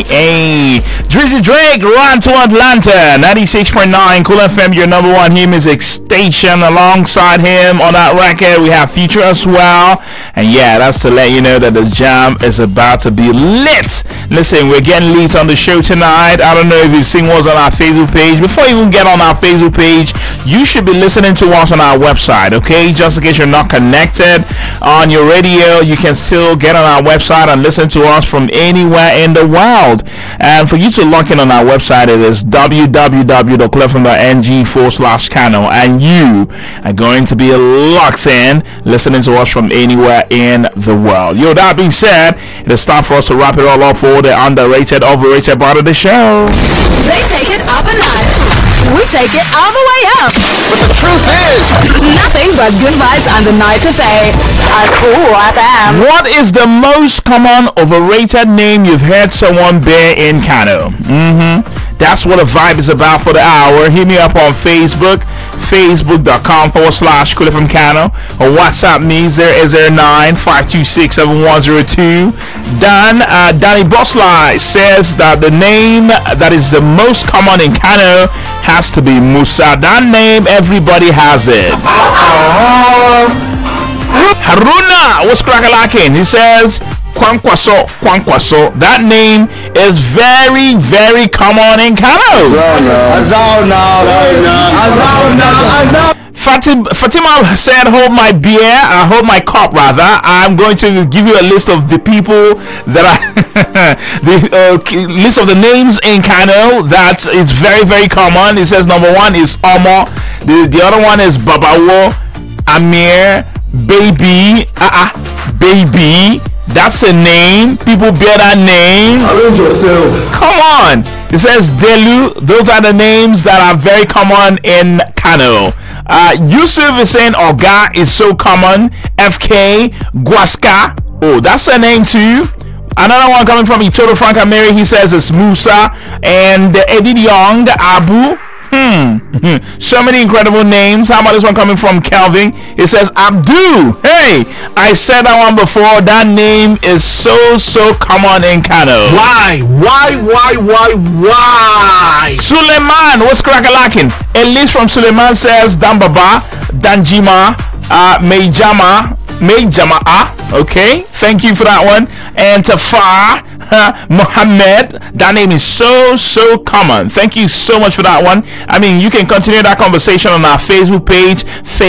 Hey, Drizzy Drake, run to Atlanta, 96.9 Cool FM, your number one hit music station. Alongside him on that record, we have Future as well. And yeah, that's to let you know that the jam is about to be lit. Listen, we're getting lit on the show tonight. I don't know if you've seen what's on our Facebook page. Before you even get on our Facebook page, you should be listening to us on our website, okay? Just in case you're not connected on your radio, you can still get on our website and listen to us from anywhere in the world. And for you to log in on our website, it is www.clefm.ng/Kano, and you are going to be locked in listening to us from anywhere in the world. Yo, that being said, it is time for us to wrap it all up for the underrated, overrated part of the show. They take it up a notch. We take it all the way up. But the truth is, nothing but good vibes on the night to say, Cool FM. What is the most common overrated name you've heard someone bear in Kano? That's what a vibe is about for the hour. Hit me up on Facebook, facebook.com/CoolFMKano, or WhatsApp me 009-526-7102. Danny Bosla says that the name that is the most common in Kano has to be Musa. That name, everybody has it. Haruna, what's crackalacking? He says Kwankwaso. That name is very, very common in Kano. Fatima said, hold my beer, hold my cup rather. I'm going to give you a list of the people that the list of the names in Kano that is very, very common. It says number one is Omo, the other one is Babawo, Amir, Baby, Baby. That's a name. People bear that name. Arrange yourself. Come on. It says Delu. Those are the names that are very common in Kano. Yusuf is saying Oga is so common. FK, Guasca. Oh, that's a name too. Another one coming from Itoto Franca Mary. He says it's Musa. And Eddie Young, Abu. So many incredible names. How about this one coming from Kelvin? It says Abdu. Hey, I said that one before. That name is so common in Kano. why? Suleiman, what's crackalacking? Elise from Suleiman says Dambaba, Danjima, Mejama. Okay, thank you for that one. And Tafar Mohammed, that name is so common. Thank you so much for that one. I mean, you can continue that conversation on our Facebook page,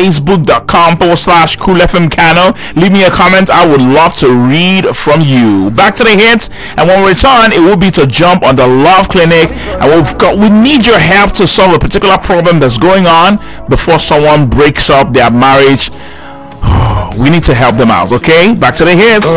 facebook.com/CoolFMKano. Leave me a comment. I would love to read from you. Back to the hits, and when we return, it will be to jump on the Love Clinic, and we need your help to solve a particular problem that's going on before someone breaks up their marriage. We need to help them out, okay? Back to the hits.